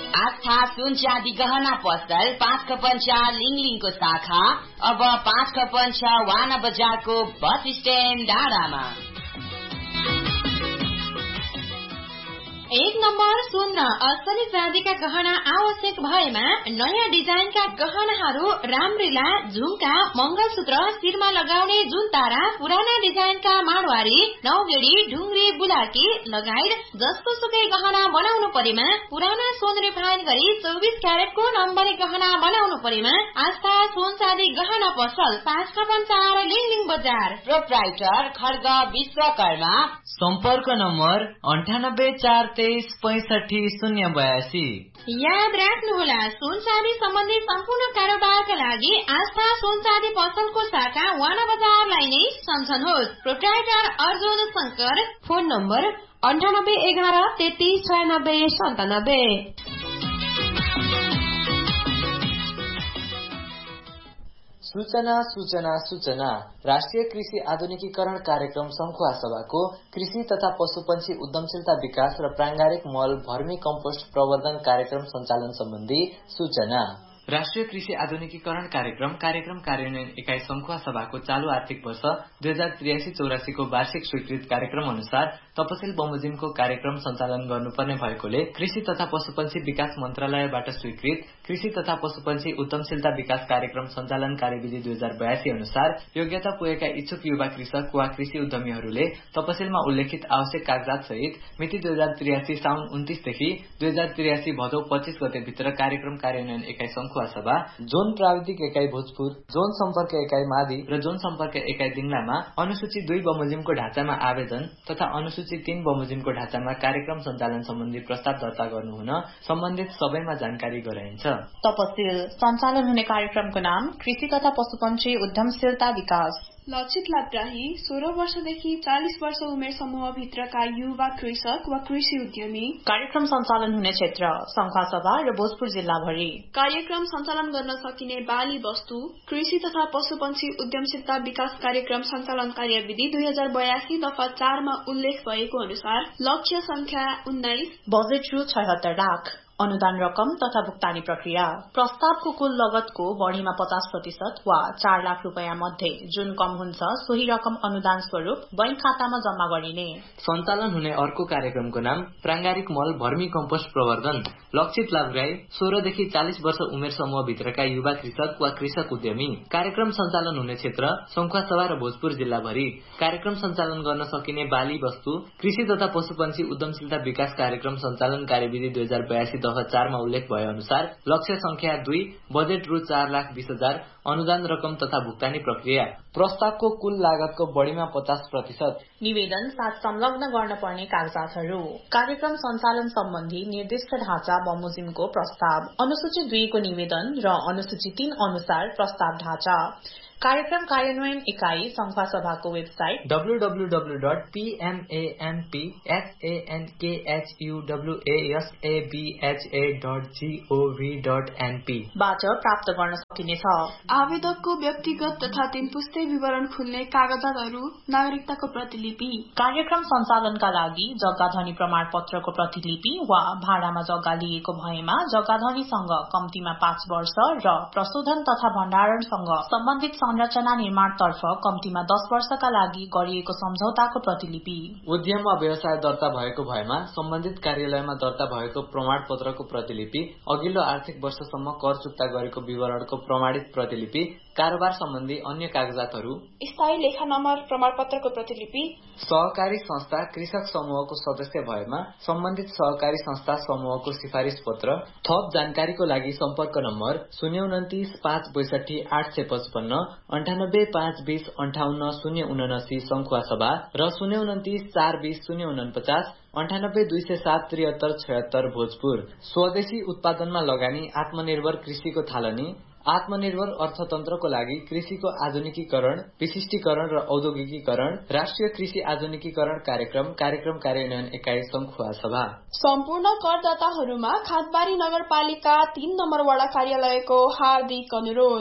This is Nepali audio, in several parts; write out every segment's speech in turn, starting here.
आस्था सुन चाँदी गहना पसल 5/4 लिङलिङको शाखा अब 5/4 वाना बजारको बस स्ट्यान्ड डाँडामा। 1 नम्बर सुन्न असली चाँदीका गहना आवश्यक भएमा नयाँ डिजाइनका गहनाहरू रामरीला, झुम्का, मंगलसूत्र, शिरमा लगाउने जुनतारा, पुराना डिजाइनका माडवारी, नौगेडी, ढुङ्ग्री, बुलाकी लगायत जस्तो सुकै गहना बनाउनु परेमा, पुराना सोन रिफाइन गरी 24 क्यारेटको नम्बरी गहना बनाउनु परेमा आस्था सोन चाँदी गहना पसल 5/4 लिङलिङ बजार। प्रोप्राइटर खड्ग विश्वकर्मा। सम्पर्क नम्बर 9843650082। याद राख्नुहोला, सुन चाँदी सम्बन्धी सम्पूर्ण कारोबारका लागि आस्था सुन चाँदी पसलको शाखा वाना बजारलाई नै सम्झनुहोस्। Proprietor Arjun Shankar. Phone number 9811339697। सूचना सूचना सूचना। राष्ट्रिय कृषि आधुनिकीकरण कार्यक्रम संखुवा सभाको कृषि तथा पशुपन्छी उद्यमशीलता विकास र प्रांगारिक मल भर्मी कम्पोस्ट प्रवर्धन कार्यक्रम सञ्चालन सम्बन्धी सूचना। राष्ट्रिय कृषि आधुनिकीकरण कार्यक्रम कार्यान्वयन इकाई संखुवा सभाको चालू आर्थिक वर्ष 2083-84 को वार्षिक स्वीकृत कार्यक्रम अनुसार तपसिल बमोजिमको कार्यक्रम सञ्चालन गर्नुपर्ने भएकोले कृषि तथा पशुपन्छी विकास मन्त्रालयबाट स्वीकृत कृषि तथा पशुपन्छी उद्यमशीलता विकास कार्यक्रम सञ्चालन कार्यविधि 2082 अनुसार योग्यता पुगेका इच्छुक युवा कृषक वा कृषि उद्यमीहरूले तपसिलमा उल्लेखित आवश्यक कागजात सहित मिति 2083 साउन 29 देखि 2083 भदौ 25 गते भित्र कार्यक्रम कार्यान्वयन इकाई संखुवा सभा, जोन प्राविधिक इकाई भोजपुर, जोन सम्पर्क इकाई मादी र जोन सम्पर्क इकाई दिङलामा अनुसूची 2 बमोजिमको ढाँचामा आवेदन तथा अनुसूची 3 बमोजिमको ढाँचामा कार्यक्रम सञ्चालन सम्बन्धी प्रस्ताव दर्ता गर्नुहुन सम्बन्धित सबैमा जानकारी गराइन्छ। तपसिल सञ्चालन हुने कार्यक्रमको नाम कृषि तथा पशुपन्छी उद्यमशीलता विकास। लक्षित लाभग्राही 16 वर्षदेखि 40 वर्ष उमेर समूहभित्रका युवा कृषक वा कृषि उद्यमी। कार्यक्रम सञ्चालन हुने क्षेत्र संखुवा सभा र भोजपुर जिल्लाभरि। कार्यक्रम सञ्चालन गर्न सकिने बाली वस्तु कृषि तथा पशुपन्छी उद्यमशीलता विकास कार्यक्रम सञ्चालन कार्यविधि 2082 दफा 4 मा उल्लेख भएको अनुसार लक्ष्य संख्या 19, बजेट रु 76 लाख। अनुदान रकम तथा भुक्तानी प्रक्रिया। प्रस्तावको कुल लगतको बढ़ीमा 50% वा 4 लाख रुपियाँ मध्ये जुन कम हुन्छ सोही रकम अनुदान स्वरूप बैंक खातामा जम्मा गरिने। सञ्चालन हुने अर्को कार्यक्रमको नाम प्रांगारिक मल भर्मी कम्पोस्ट प्रवर्धन। लक्षित लाभग्राही 16 देखि 40 वर्ष उमेर समूहभित्रका युवा कृषक वा कृषक उद्यमी। कार्यक्रम सञ्चालन हुने क्षेत्र संखुवा सभा र भोजपुर जिल्लाभरि। कार्यक्रम सञ्चालन गर्न सकिने बाली वस्तु कृषि तथा पशुपन्छी उद्यमशीलता विकास कार्यक्रम सञ्चालन कार्यविधि 2082 दफा 4 मा उल्लेख भए अनुसार लक्ष्य संख्या 2, बजेट रु 4,20,000, अनुदान रकम तथा भुक्तानी प्रक्रिया। प्रस्तावको कुल लागतको बढ़ीमा 50%। निवेदन साथ संलग्न गर्न पर्ने कागजातहरू। कार्यक्रम सञ्चालन सम्बन्धी निर्दिष्ट ढाँचा बमोजिमको प्रस्ताव, अनुसूची 2 को निवेदन र अनुसूची 3 अनुसार प्रस्ताव ढाँचा। कार्यक्रम कार्यान्वयन इकाई संखुवा सभाको वेबसाइट www.pmamphuwasabha.gov.np बाट प्राप्त गर्न सकिनेछ। आवेदकको व्यक्तिगत तथा 3 पुस्ते विवरण खुल्ने कागजातहरू, नागरिकताको प्रतिलिपि। कार्यक्रम सञ्चालनका लागि जग्गाधनी प्रमाण पत्रको प्रतिलिपि वा भाडामा जग्गा लिएको भएमा जग्गाधनीसँग कम्तीमा 5 वर्ष र प्रशोधन तथा भण्डारणसँग सम्बन्धित संरचना निर्माणतर्फ कम्तीमा 10 वर्षका लागि गरिएको सम्झौताको प्रतिलिपि। उद्यम वा व्यवसाय दर्ता भएको भएमा सम्बन्धित कार्यालयमा दर्ता भएको प्रमाण पत्रको प्रतिलिपि, अघिल्लो आर्थिक वर्षसम्म कर चुक्ता गरेको विवरणको प्रमाणित प्रतिलिपि, कारोबार सम्बन्धी अन्य कागजातहरू, स्थायी लेखा नम्बर प्रमाणपत्रको प्रतिलिपि। सहकारी संस्था कृषक समूहको सदस्य भएमा सम्बन्धित सहकारी संस्था समूहको सिफारिस पत्र। थप जानकारीको लागि सम्पर्क नम्बर 029 562 855, 98 520 58 079 संखुवा सभा र 029 420 049, 98 207 73 76 भोजपुर। स्वदेशी उत्पादनमा लगानी, आत्मनिर्भर कृषिको थालनी, आत्मनिर्भर अर्थतन्त्रको लागि कृषिको आधुनिकीकरण, विशिष्टीकरण र औद्योगिकीकरण। राष्ट्रिय कृषि आधुनिकीकरण कार्यक्रम कार्यान्वयन इकाई संखुवा सभा। सम्पूर्ण करदाताहरूमा खादबारी नगरपालिका 3 नम्बर वडा कार्यालयको हार्दिक अनुरोध।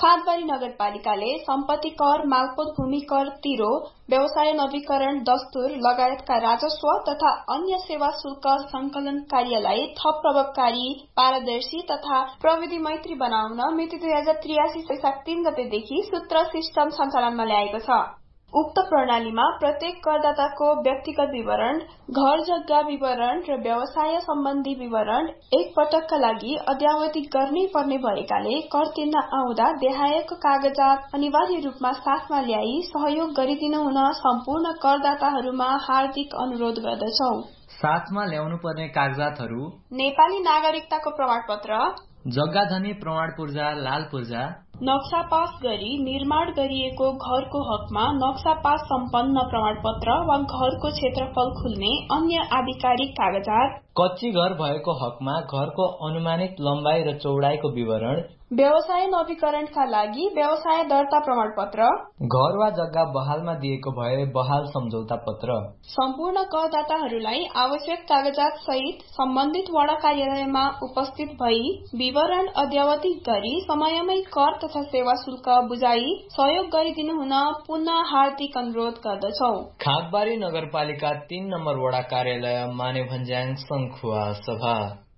खादबारी नगरपालिकाले सम्पत्ति कर, मालपोत भूमि कर तिरो, व्यवसाय नवीकरण दस्तुर लगायतका राजस्व तथा अन्य सेवा शुल्क संकलन कार्यलाई थप प्रभावकारी, पारदर्शी तथा प्रविधि मैत्री बनाउन मिति 2083 वैशाख 3 गतेदेखि सूत्र सिस्टम सञ्चालनमा ल्याएको छ। उक्त प्रणालीमा प्रत्येक करदाताको व्यक्तिगत विवरण, घर जग्गा विवरण र व्यवसाय सम्बन्धी विवरण एक पटकका लागि अद्यावधिक गर्नै पर्ने भएकाले कर तिर्न आउँदा देहायको कागजात अनिवार्य रूपमा साथमा ल्याई सहयोग गरिदिनु हुन सम्पूर्ण करदाताहरूमा हार्दिक अनुरोध गर्दछौ। साथमा ल्याउनु पर्ने कागजातहरू: नेपाली नागरिकताको प्रमाणपत्र, जग्गाधनी प्रमाण पूर्जा लाल पूर्जा, नक्सा पास गरी निर्माण गरिएको घरको हकमा नक्सा पास सम्पन्न प्रमाणपत्र वा घरको क्षेत्रफल खुल्ने अन्य आधिकारिक कागजात, कच्ची घर भएको हकमा घरको अनुमानित लम्बाई र चौडाइको विवरण, व्यवसाय नवीकरणका लागि व्यवसाय दर्ता प्रमाणपत्र, घर वा जग्गा बहालमा दिएको भए बहाल सम्झौता पत्र। सम्पूर्ण करदाताहरूलाई आवश्यक कागजात सहित सम्बन्धित वडा कार्यालयमा उपस्थित भई विवरण अद्यावधिक गरी समयमै कर तथा सेवा शुल्क बुझाई सहयोग गरिदिनु हुन पुनः हार्दिक अनुरोध गर्दछौ। खादबारी नगरपालिका 3 नम्बर वडा कार्यालय मानेभन्ज्याङ सङ्खुवा सभा।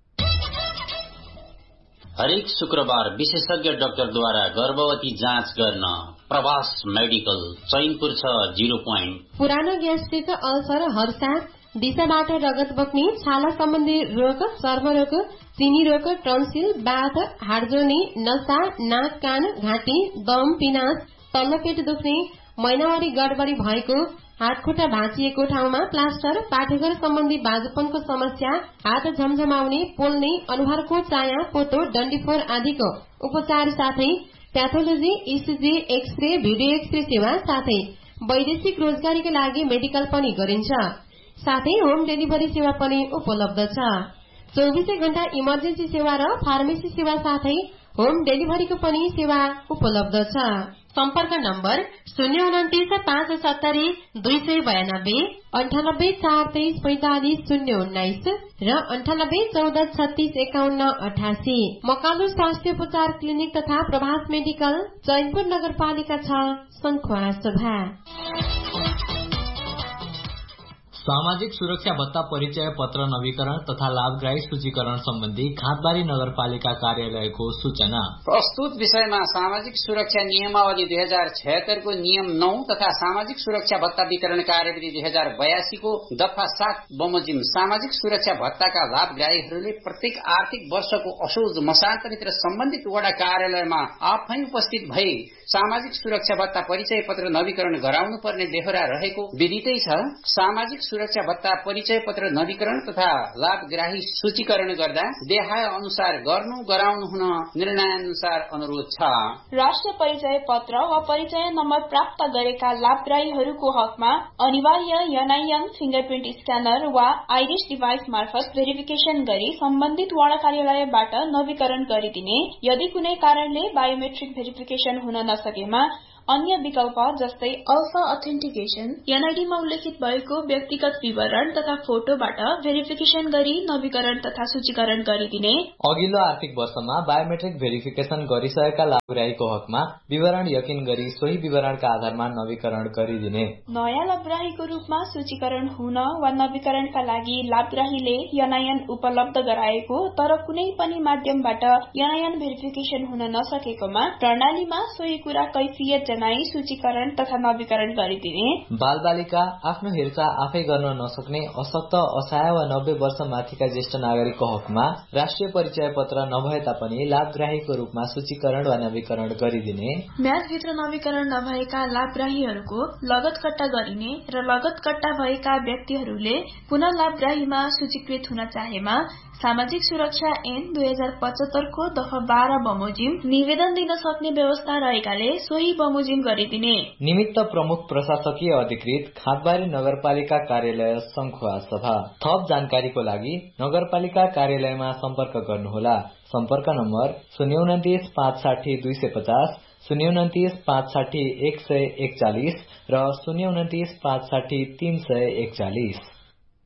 हरेक शुक्रबार विशेषज्ञ डाक्टरद्वारा गर्भवती जाँच गर्न प्रवास मेडिकल चैनपुर 0 पोइन्ट। पुरानो ग्यास्ट्रिक, अल्सर, हर्षा, दिशाबाट रगत बग्ने, छाला सम्बन्धी रोग, चर्मरोग, चिनी रोग, टन्सिल, बाथ, हाड जोड्ने, नसा, नाक, कान, घाँटी, दम, पिनास, तल्लो पेट दुख्ने, महिनावारी गडबडी भएको, हात खुट्टा भाँचिएको ठाउँमा प्लास्टर, पाठेघर सम्बन्धी बाजुपनको समस्या, हात झमझमाउने, पोल्ने, अनुहारको चाया, पोतो, डन्डीफोर आदिको उपचार साथै pathology, ECG, x-ray, video x-ray सेवा साथै वैदेशिक रोजगारीका लागि मेडिकल पनि गरिन्छ। साथै होम डेलिभरी सेवा पनि उपलब्ध छ। 24 घण्टा इमर्जेन्सी सेवा र फार्मेसी सेवा साथै होम डेलिभरीको पनि सेवा उपलब्ध छ। सम्पर्क नम्बर 029 570 292, 98 423 45 019 र 98 14 36 51 88। मकालु स्वास्थ्य उपचार क्लिनिक तथा प्रभास मेडिकल चैनपुर नगरपालिका 6 सङ्खुवा सभा। सामाजिक सुरक्षा भत्ता परिचय पत्र नवीकरण तथा लाभग्राही सूचीकरण सम्बन्धी खादबारी नगरपालिका कार्यालयको सूचना। प्रस्तुत विषयमा सामाजिक सुरक्षा नियमावली 2076 को नियम 9 तथा सामाजिक सुरक्षा भत्ता वितरण कार्यविधि 2082 को दफा 7 बमोजिम सामाजिक सुरक्षा भत्ताका लाभग्राहीहरूले प्रत्येक आर्थिक वर्षको असोज मसान्तरित र सम्बन्धित वडा कार्यालयमा आफै उपस्थित भई सामाजिक सुरक्षा भत्ता परिचय पत्र नवीकरण गराउनु पर्ने बेहोरा रहेको विदितै छ। सामाजिक सुरक्षा भत्ता परिचय पत्र नवीकरण तथा लाभग्राही सूचीकरण गर्दा देहाय अनुसार गर्नु गराउनु हुन निर्णयानुसार अनुरोध छ। राष्ट्रिय परिचय पत्र वा परिचय नम्बर प्राप्त गरेका लाभग्राहीहरूको हकमा अनिवार्य एनआईएन फिंगरप्रिन्ट स्क्यानर वा आइरिस डिभाइस मार्फत भेरिफिकेशन गरी सम्बन्धित वडा कार्यालयबाट नवीकरण गरिदिने। यदि कुनै कारणले बायोमेट्रिक भेरिफिकेशन हुन नसकेमा अन्य विकल्प जस्तै अल्फा अथेन्टिकेशन, एनआईडीमा उल्लेखित भएको व्यक्तिगत विवरण तथा फोटोबाट भेरिफिकेशन गरी नवीकरण तथा सूचीकरण गरिदिने। अघिल्लो आर्थिक वर्षमा बायोमेट्रिक भेरिफिकेशन गरिसकेका लाभग्राहीको हकमा विवरण यकिन गरी सोही विवरणका आधारमा नवीकरण गरिदिने। नयाँ लाभग्राहीको रूपमा सूचीकरण हुन वा नवीकरणका लागि लाभग्राहीले एनआईएन उपलब्ध गराएको तर कुनै पनि माध्यमबाट एनआईएन भेरिफिकेशन हुन नसकेकोमा प्रणालीमा सोही कुरा कैफियत जनाई सूचीकरण तथा नवीकरण गरिदिने। बालबालिका, आफ्नो हेरचाह आफै गर्न नसक्ने, अशक्त, असहाय वा 90 वर्ष माथिका ज्येष्ठ नागरिकको हकमा राष्ट्रिय परिचय पत्र नभए तापनि लाभग्राहीको रूपमा सूचीकरण वा नवीकरण गरिदिने। म्यादभित्र नवीकरण नभएका लाभग्राहीहरूको लगत कट्टा गरिने र लगत कट्टा भएका व्यक्तिहरूले पुनः लाभग्राहीमा सूचीकृत हुन चाहेमा सामाजिक सुरक्षा ऐन 2075 को दफा 12 बमोजिम निवेदन दिन सक्ने व्यवस्था रहेकाले सोही बमोजिम गरिदिने। निमित्त प्रमुख प्रशासकीय अधिकृत खादबारी नगरपालिका कार्यालय सङ्खुवा सभा। थप जानकारीको लागि नगरपालिका कार्यालयमा सम्पर्क गर्नुहोला। सम्पर्क नम्बर 029 560 250, 029 560 141 र 029 560 341।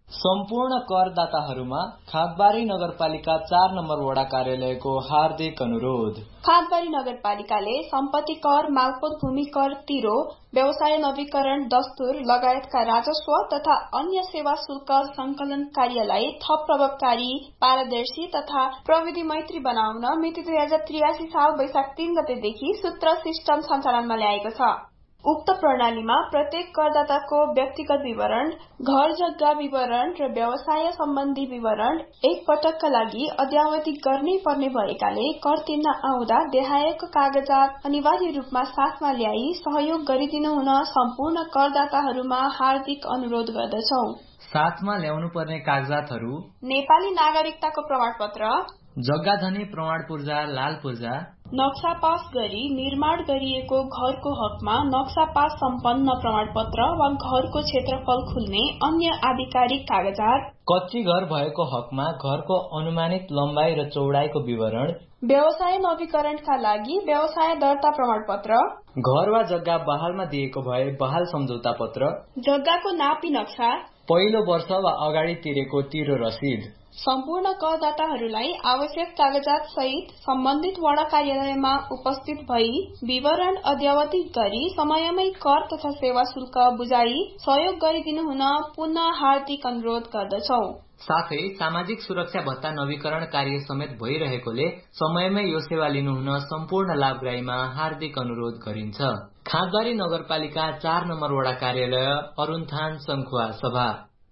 सम्पूर्ण करदाताहरूमा खागबारी नगरपालिका 4 नम्बर वडा कार्यालयको हार्दिक अनुरोध। खागबारी नगरपालिकाले सम्पत्ति कर, मालपोत भूमि कर तिरो, व्यवसाय नवीकरण दस्तुर लगायतका राजस्व तथा अन्य सेवा शुल्क संकलन कार्यलाई थप प्रभावकारी, पारदर्शी तथा प्रविधि मैत्री बनाउन मिति 2083 साल वैशाख 3 गतेदेखि सूत्र सिस्टम सञ्चालनमा ल्याएको छ। उक्त प्रणालीमा प्रत्येक करदाताको व्यक्तिगत विवरण, घर जग्गा विवरण र व्यवसाय सम्बन्धी विवरण एक पटकका लागि अद्यावधि गर्नै पर्ने भएकाले कर तिर्न आउँदा देखाएको कागजात अनिवार्य रूपमा साथमा ल्याई सहयोग गरिदिनु हुन सम्पूर्ण करदाताहरूमा हार्दिक अनुरोध गर्दछौ। साथमा ल्याउनु पर्ने कागजातहरू: नेपाली नागरिकताको प्रमाणपत्र, जग्गाधनी प्रमाण पूर्जा लाल पूर्जा, नक्सा पास गरी निर्माण गरिएको घरको हकमा नक्सा पास सम्पन्न प्रमाणपत्र वा घरको क्षेत्रफल खुल्ने अन्य आधिकारिक कागजात, कच्ची घर भएको हकमा घरको अनुमानित लम्बाई र चौडाइको विवरण, व्यवसाय नवीकरणका लागि व्यवसाय दर्ता प्रमाणपत्र, घर वा जग्गा बहालमा दिएको भए बहाल सम्झौता पत्र, जग्गाको नापी नक्सा, पहिलो वर्ष वा अगाडि तिरेको तिरो रसिद। सम्पूर्ण करदाताहरूलाई आवश्यक कागजात सहित सम्बन्धित वडा कार्यालयमा उपस्थित भई विवरण अद्यावधिक गरी समयमै कर तथा सेवा शुल्क बुझाई सहयोग गरिदिनु हुन पुनः हार्दिक अनुरोध गर्दछौ। साथै सामाजिक सुरक्षा भत्ता नवीकरण कार्य समेत भइरहेकोले समयमै यो सेवा लिनुहुन सम्पूर्ण लाभग्राहीमा हार्दिक अनुरोध गरिन्छ। खागबारी नगरपालिका 4 नम्बर वडा कार्यालय, अरुणथान सङ्खुवा सभा।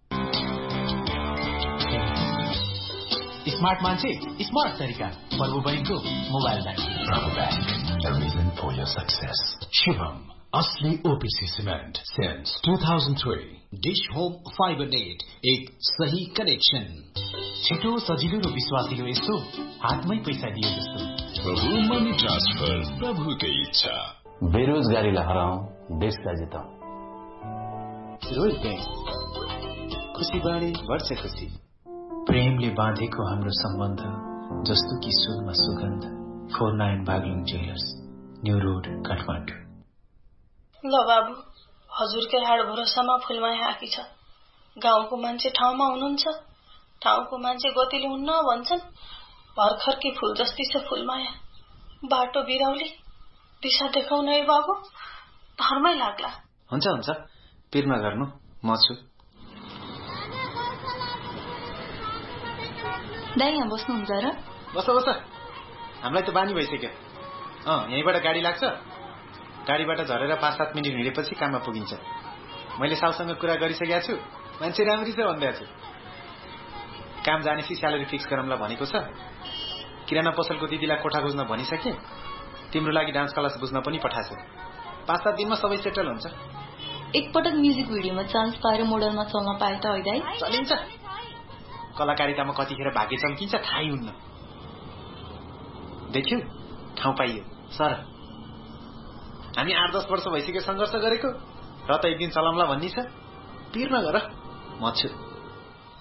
स्मार्ट मान्छे, स्मार्ट तरिका, प्रभु बैंकको मोबाइल बैंक। प्रभु bank, a reason for your success. Shivam, असली OPC cement since 2003. Dish home fibre net, एक सही कनेक्सन। छिटो, सजिलो र विश्वासिलो यस्तो हातमै पैसा दिए जस्तो। प्रभु मनी ट्रान्सफर, प्रभुकै इच्छा। बेरोजगारीलाई हराउँ, देशलाई जिताउँ। रोयल बैंक, खुसी बाँडे वर्ष खुसी। प्रेमले बाँधेको हाम्रो सम्बन्ध, जस्तो कि सुनमा सुगन्ध। 49 Baglung jewellers, new road, Kathmandu. ल बाबु, हजुरकै हाड भरोसामा फुलमाया आकी छ। गाउँको मान्छे ठाउँमा हुनुहुन्छ, ठाउँको मान्छे गतिले हुन्न भन्छन्। भर्खरकी फूल जस्ती छ फुलमाया। बाटो बिराउली, दिशा देखाउन है बाबु, धर्मै लाग्ला। हुन्छ हुन्छ, पिरमा गर्नु, म छु। दाइ, यहाँ बस्नुहुन्छ र? बस बस, हामीलाई त बानी भइसक्यो। यहीँबाट गाडी लाग्छ, गाडीबाट झरेर 5-7 मिनट हिँडेपछि काममा पुगिन्छ। मैले साउसँग कुरा गरिसकेका छु, मान्छे राम्री छ भन्दै छु। काम जानेपछि स्यालेरी फिक्स गरौँला भनेको छ। किराना पसलको दिदीलाई कोठा खोज्न भनिसके, तिम्रो लागि डान्स क्लास बुझ्न पनि पठाएको छ। 5-7 दिनमा सबै सेटल हुन्छ। एकपटक म्युजिक भिडियोमा चान्स पाएर मोडलमा चल्न पाए त है दाइ? चलिन्छ। कलाकारितामा कतिखेर भाग्य चम्किन्छ थाहै हुन्न। देख्यौ, ठाउँ पाइयो सर। हामी 8-10 वर्ष भइसक्यो सङ्घर्ष गरेको, र त एक दिन चलाउँला भन्ने छ। पिर नगर, म छु।